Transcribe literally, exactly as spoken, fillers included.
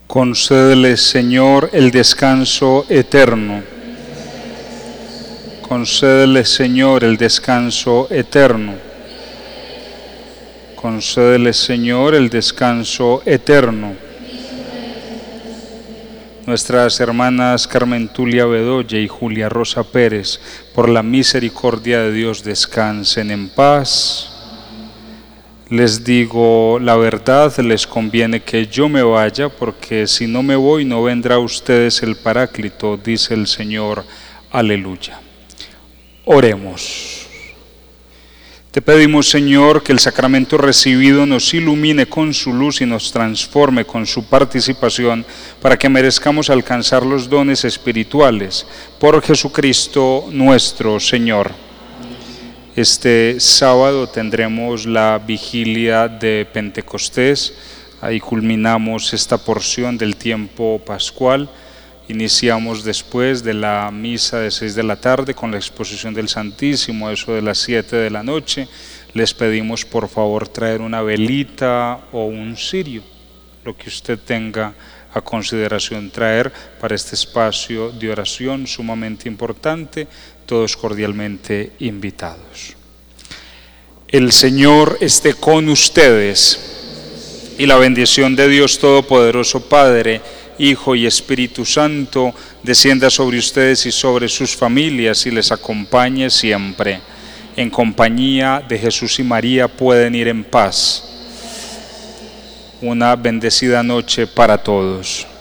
Concédele, Señor, el descanso eterno. Concédele, Señor, el descanso eterno. Concédele, Señor, el descanso eterno. Nuestras hermanas Carmen Tulia Bedoya y Julia Rosa Pérez, por la misericordia de Dios, descansen en paz. Les digo la verdad, les conviene que yo me vaya, porque si no me voy no vendrá a ustedes el Paráclito, dice el Señor. Aleluya. Oremos. Te pedimos, Señor, que el sacramento recibido nos ilumine con su luz y nos transforme con su participación, para que merezcamos alcanzar los dones espirituales. Por Jesucristo nuestro Señor. Este sábado tendremos la vigilia de Pentecostés. Ahí culminamos esta porción del tiempo pascual. Iniciamos después de la misa de seis de la tarde con la exposición del Santísimo, eso de las siete de la noche. Les pedimos por favor traer una velita o un cirio, lo que usted tenga a consideración traer para este espacio de oración sumamente importante, todos cordialmente invitados. El Señor esté con ustedes, y la bendición de Dios Todopoderoso, Padre, Hijo y Espíritu Santo, descienda sobre ustedes y sobre sus familias y les acompañe siempre. En compañía de Jesús y María pueden ir en paz. Una bendecida noche para todos.